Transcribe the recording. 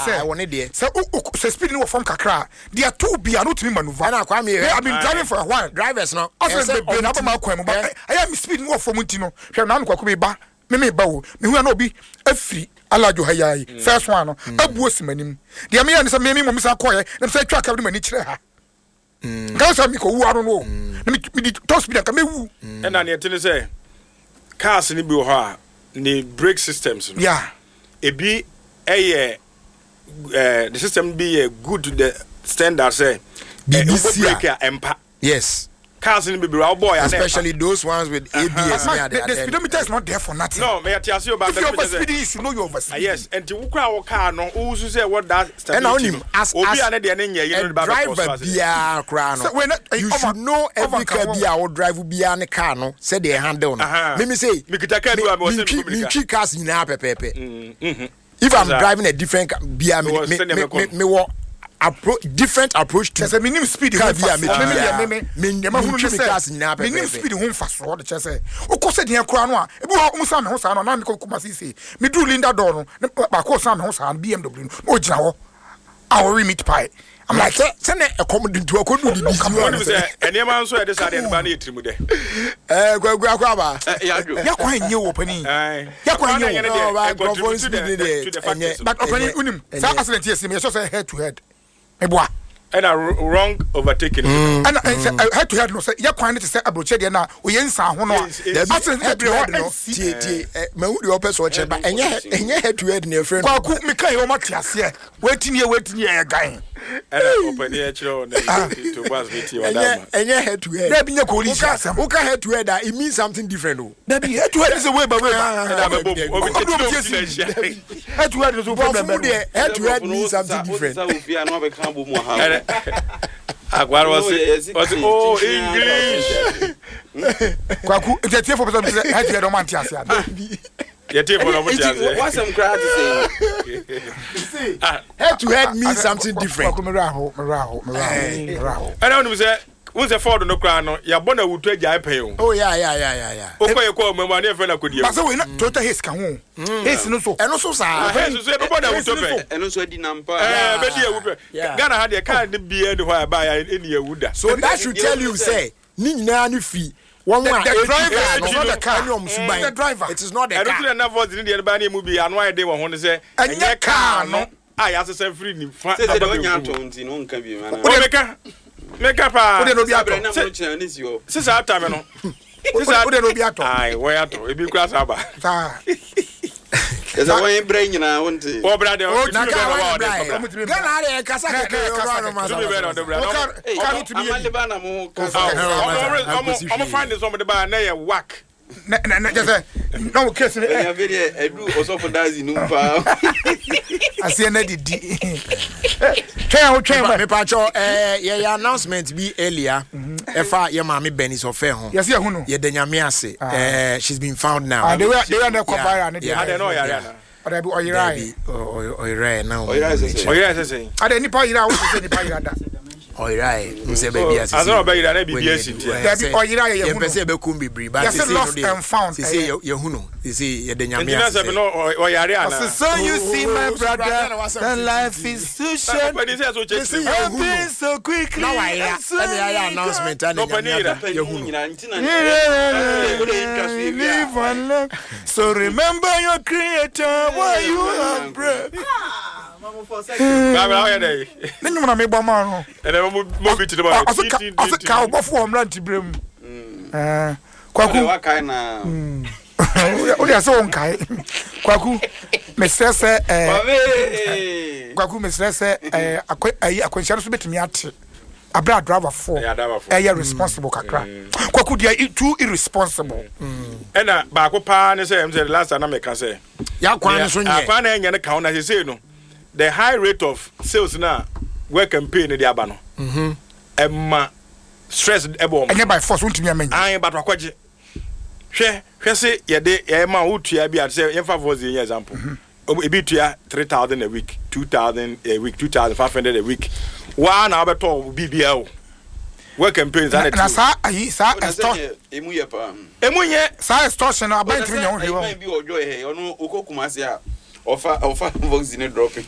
say one there say speed no from kakra they are too be not me maneuver and I've been driving for a while drivers no I say be na ba kwan mu I am speed no from nti no hwe na nkwa ko be ba me ba wo me hu na obi afiri alajo hayai first one no abuo simanim de me ya ne say me mo misa koye na say twa ka de mani kire ha kan say me ko wu anu no me di top speed ka me wu and na ne tene say cars ni bi wo ha ni brake systems no yeah ebi the system be good to the standard say brake empa yes cars in baby boy especially those ones with ABS the speedometer is not there for nothing no me tell you about the speed you should know you over yes and you cry our car no who say what that and only as obi ane de anya you know driver bia kra no you should know every car bia or drive bia ne car no say they handle no me say me kita car bia me say me cars nyina pepepe if I'm driving a different bia me what different approach to say minimum speed me speed home fast so the say o ko say den kura no a e bi ho musa me ho sa no na me ko kuma sisi me do linda door no ba ko sa me ho sa BMW no o gina ho our meat pie I'm like say na accommodate to akodu di busy one say ene man so e dey say den ba na etirimu de gwagwa ba ya kwa nye wo pani ya kwa nye no ba conference speed dey but opani unim sa accident yes me so say head to head eboa and a wrong overtaking and head to head no say ya kwan ne say abroche de na oyensa ho no accident every one no tie ma hu de opese o cheba enye head to head na friend kwa ku me kai o matiase wetini e gan and open here chiro to was meet you madam enye head to head na binya ko li asem who can head to head it means something different o na bi head to head is a way by way head to head is no problem head to head means something different Agora was oh English. Kwaku jetie for person say head to head o man tiase ada. Jetie for no mo tiase. What some crowd to say? Head to head means something different. Kwaku me raho. And I want to say who's a Ford no crown no ya bona wutu agya pen o. Oh yeah. Okoye ko mama na fe na kodie. Ba say we na Toyota Hiace ka ho. Hiace no so. Eno so sa. Hiace so e bona wutu pe. Eno so di nampa. Be di ewu pe. Ghana ha de car ne bia ni ho ba ya eni ewu da. So that should tell you say ni nyina ni fi one man the driver is not the car. The driver. It is not the car. I don't know what the ba na mu bi anu ay de wo ho ne say enye car no. Ah ya se free ni fa. Say the nya tonti no nka bi mana. O meka Meka pa. O de no bi ato. Sisa atame no. O de no bi ato. Ai, we ato. E bi kura saba. Sa. Eza won brain nyina wonte. O brother, o na ka wa de. Gana are kasa keke no ma sa. Ka to me. Amale ba na mo kasa. I'm find this somebody ba na ye whack. Na just no case. Ya very edu osofo dazi no pa. Asie na didi. Twen me pa cho ye announcement bi earlier efa ye ma me Benis ofe ho. Yes ye hu no. Ye danyame ase. She's been found now. They were na kwabara ne dey. I don't know ya. Oda bi oyirai. Oyirai now. Oyirai say. Ada nipa yira wo say nipa yira da. Oyirai, nse baby asisi. Azoro ba yira na bibia sinti. There be oyirai ye hu no. Ye pese be kum bibri but say lost and found. Say ye hu no. Say ye danyame ase. Say no oyare ana. So you see my brother, that life is too short. Happens so quickly. No wire. Any announcement and ye hu no. So remember your creator while you have breath. Baba how you dey? Ninu na me gba ma no. E dey mo bi ti ba. Asa ka obofo omranti brem. Kwaku wa kai na. O dey say on kai. Kwaku me stress Kwaku me stress akwanhyia so betimi ate. Abra driver 4. Yeah, responsible kakra. Kwaku dey too irresponsible. Na ba ko pa ne say the last time na me ka say. Ya kwan so nye. Akwan na enye ne ka na say no. The high rate of sales na work campaign dey aba no. Emma stress ebo. Enye by force untimi amanye. An ba to akwaje. Hwe say ye de ye ma utua bi at say ye fa for the example. E bi tua 3,000 a week, 2,000 a week, 2,500 a week. Wa na abeto bibia o. Work campaigns and na sa extortion. Emuye pa. Emunye sa extortion about 3 million. Bi ojo he ono okokuma se a ofa vox ne dropping.